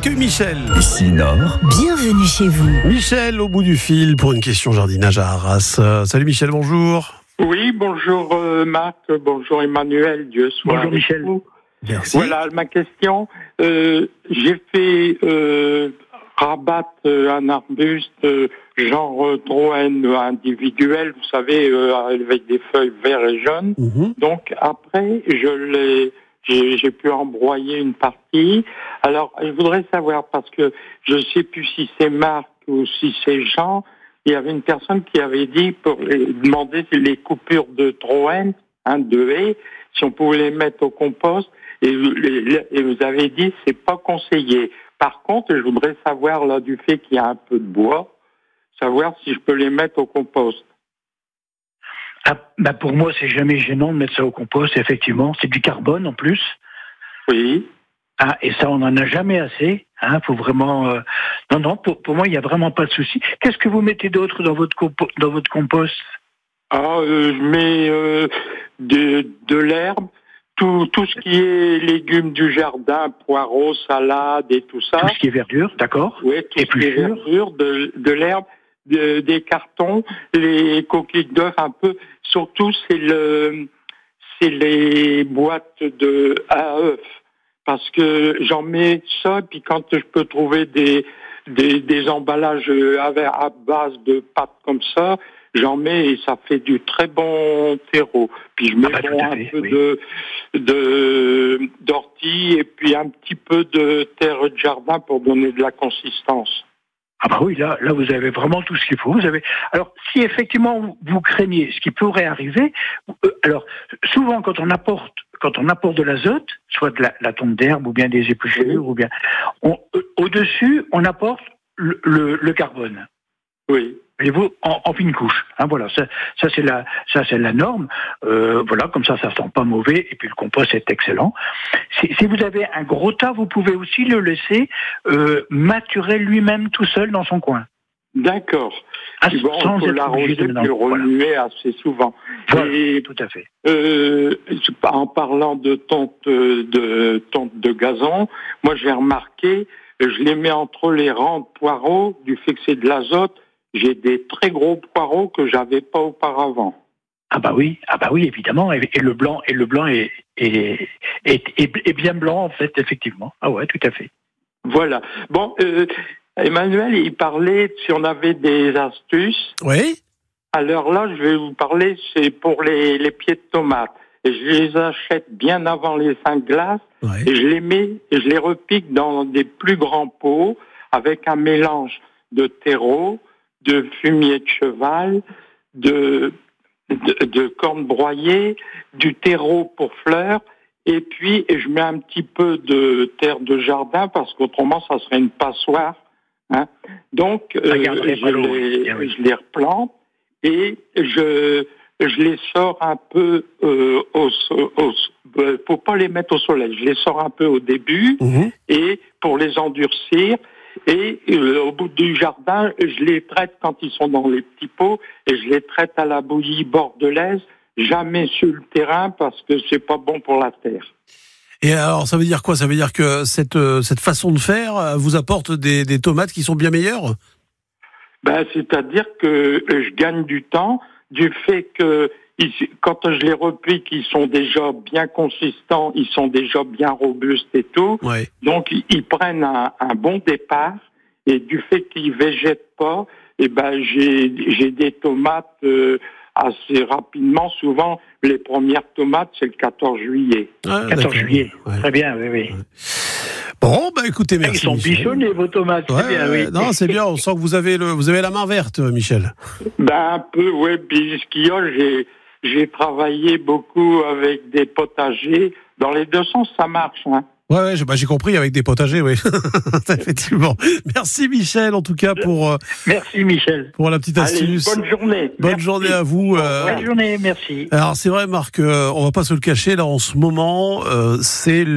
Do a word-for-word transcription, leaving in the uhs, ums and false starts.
accueille Michel. Ici Nord. Bienvenue chez vous. Michel, au bout du fil, pour une question jardinage à Arras. Euh, salut Michel, bonjour. Oui, bonjour euh, Marc, bonjour Emmanuel, Dieu soit Bonjour avec Michel. vous. Merci. Voilà ma question. Euh, j'ai fait euh, rabattre euh, un arbuste euh, genre euh, Drouhen individuel, vous savez, euh, avec des feuilles vertes et jaunes. Mhm. Donc après, je l'ai, j'ai, j'ai pu embroyer une partie. Alors, je voudrais savoir, parce que je ne sais plus si c'est Marc ou si c'est Jean, il y avait une personne qui avait dit, pour les, demander les coupures de Drouhen, hein, de haies, si on pouvait les mettre au compost, et, les, et vous avez dit c'est pas conseillé. Par contre, je voudrais savoir, là, du fait qu'il y a un peu de bois, savoir si je peux les mettre au compost. Ah, bah pour moi, c'est jamais gênant de mettre ça au compost, effectivement. C'est du carbone en plus. Oui. Ah, et ça, on n'en a jamais assez. Hein, faut vraiment. Euh... Non, non. Pour, pour moi, il n'y a vraiment pas de souci. Qu'est-ce que vous mettez d'autre dans votre compo... dans votre compost? Ah, euh, je mets euh, de, de l'herbe, tout, tout ce qui est légumes du jardin, poireaux, salades et tout ça. Tout ce qui est verdure, d'accord. Oui, tout Et ce qui est épluchures. verdure, de, de l'herbe, de, des cartons, les coquilles d'œufs un peu. Surtout, c'est le, c'est les boîtes de à œufs. Parce que j'en mets ça, puis quand je peux trouver des, des, des emballages avec, à base de pâtes comme ça, j'en mets et ça fait du très bon terreau. Puis je mets Ah bah, bon, tout à un fait, peu oui. de, de d'ortie et puis un petit peu de terre de jardin pour donner de la consistance. Ah bah oui, là, là, vous avez vraiment tout ce qu'il faut. Vous avez. Alors, si effectivement vous, vous craignez ce qui pourrait arriver, euh, alors souvent quand on apporte, quand on apporte de l'azote, soit de la, la tonte d'herbe ou bien des épluchures, Oui. ou bien, on, euh, au-dessus, on apporte le, le, le carbone. Oui. Voyez-vous, en, en fine couche. Hein, voilà, ça, ça c'est la, ça c'est la norme. Euh, voilà, comme ça, ça sent pas mauvais. Et puis le compost est excellent. Si, si vous avez un gros tas, vous pouvez aussi le laisser euh, maturer lui-même tout seul dans son coin. D'accord. Ah, Puis bon, sans il faut être l'arroser obligé de puis le voilà. remuer assez souvent. Voilà, Et tout à fait. euh, en parlant de tonte de tonte de gazon, moi j'ai remarqué, je les mets entre les rangs de poireaux, du fait que c'est de l'azote, j'ai des très gros poireaux que j'avais pas auparavant. Ah bah oui, ah bah oui, évidemment. Et, et le blanc, et le blanc est, est, est, est, est bien blanc en fait, effectivement. Ah ouais, tout à fait. Voilà. Bon, euh, Emmanuel, il parlait si on avait des astuces. Oui. Alors là, je vais vous parler, c'est pour les, les pieds de tomates. Et je les achète bien avant les cinq glaces Ouais. et je les mets, et je les repique dans des plus grands pots avec un mélange de terreau, de fumier de cheval, de, de, de cornes broyées, du terreau pour fleurs, et puis et je mets un petit peu de terre de jardin parce qu'autrement ça serait une passoire. Hein. Donc euh, garderait pas je, l'eau, les, oui. Oui. je les replante et je je les sors un peu euh, au, au euh, faut pas les mettre au soleil. Je les sors un peu au début Mhm. et pour les endurcir. Et euh, au bout du jardin, je les traite quand ils sont dans les petits pots et je les traite à la bouillie bordelaise, jamais sur le terrain parce que c'est pas bon pour la terre. Et alors, ça veut dire quoi? Ça veut dire que cette, euh, cette façon de faire euh, vous apporte des, des tomates qui sont bien meilleures? Ben, c'est-à-dire que je gagne du temps du fait que ils, quand je les repique, ils sont déjà bien consistants, ils sont déjà bien robustes et tout. Ouais. Donc, ils, ils prennent un, un bon départ et du fait qu'ils végètent pas, et ben j'ai j'ai des tomates euh, assez rapidement. Souvent, les premières tomates, c'est le quatorze juillet. Ah, quatorze d'accord. juillet. Ouais. Très bien, oui, oui. Bon, bah écoutez, merci. Ils sont Michel. bichonnés, vos tomates, Ouais, c'est bien, ouais, oui. non, c'est bien. On sent que vous avez le, vous avez la main verte, Michel. Ben un peu, ouais. Puis ce qu'il y a, j'ai j'ai travaillé beaucoup avec des potagers. Dans les deux sens, ça marche. Hein. Ouais, ouais, j'ai, bah, j'ai compris avec des potagers, oui. Effectivement. Merci Michel, en tout cas pour euh, Merci, Michel. pour la petite Allez, astuce. bonne journée. Bonne Merci. journée à vous. euh. Bonne journée, merci. Alors c'est vrai, Marc, euh, on va pas se le cacher là en ce moment, euh, c'est